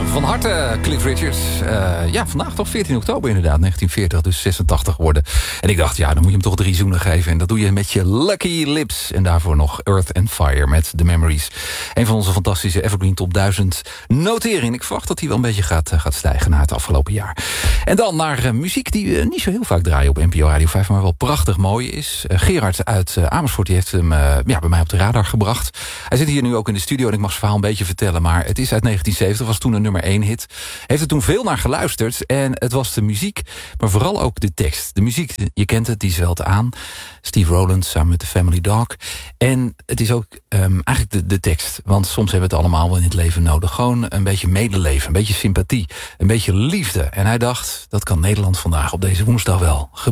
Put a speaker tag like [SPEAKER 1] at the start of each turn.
[SPEAKER 1] Van harte, Cliff Richard. Ja, vandaag toch 14 oktober inderdaad, 1940, dus 86 geworden. En ik dacht, ja, dan moet je hem toch 3 zoenen geven. En dat doe je met je Lucky Lips. En daarvoor nog Earth and Fire met The Memories. Een van onze fantastische Evergreen Top 1000 noteringen. Ik verwacht dat hij wel een beetje gaat stijgen na het afgelopen jaar. En dan naar muziek die we niet zo heel vaak draaien op NPO Radio 5... maar wel prachtig mooi is. Gerard uit Amersfoort die heeft hem bij mij op de radar gebracht. Hij zit hier nu ook in de studio en ik mag zijn verhaal een beetje vertellen... maar het is uit 1970, was toen een nummer 1 hit. Heeft er toen veel naar geluisterd en het was de muziek... maar vooral ook de tekst. De muziek, je kent het, die zwelt aan. Steve Rowland samen met de Family Dog. En het is ook eigenlijk de tekst. Want soms hebben we het allemaal wel in het leven nodig. Gewoon een beetje medeleven, een beetje sympathie, een beetje liefde. En hij dacht, dat kan Nederland vandaag op deze woensdag wel